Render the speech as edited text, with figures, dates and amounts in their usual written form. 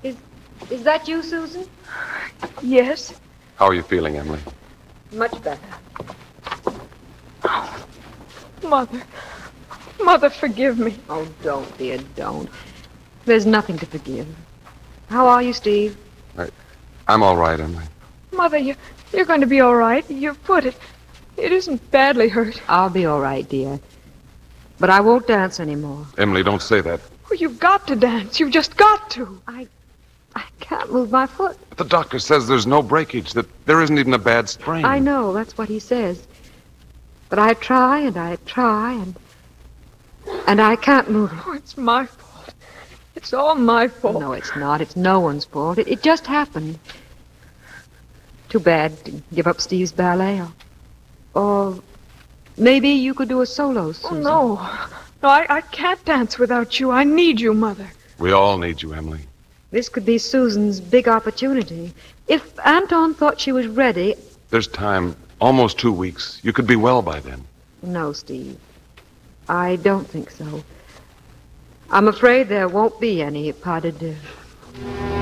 Is that you, Susan? Yes. How are you feeling, Emily? Much better. Mother. Mother, forgive me. Oh, don't, dear, don't. There's nothing to forgive. How are you, Steve? I'm all right, Emily. Mother, you're going to be all right. Your foot, it isn't badly hurt. I'll be all right, dear. But I won't dance anymore. Emily, don't say that. Oh, you've got to dance. You've just got to. I can't move my foot. But the doctor says there's no breakage, that there isn't even a bad sprain. I know, that's what he says. But I try, and I can't move it. Oh, it's my fault. It's all my fault. No, it's not. It's no one's fault. It just happened. Too bad to give up Steve's ballet. Or maybe you could do a solo, Susan. Oh, no. No, I can't dance without you. I need you, Mother. We all need you, Emily. This could be Susan's big opportunity. If Anton thought she was ready... There's time. Almost 2 weeks. You could be well by then. No, Steve. I don't think so. I'm afraid there won't be any pas de deux.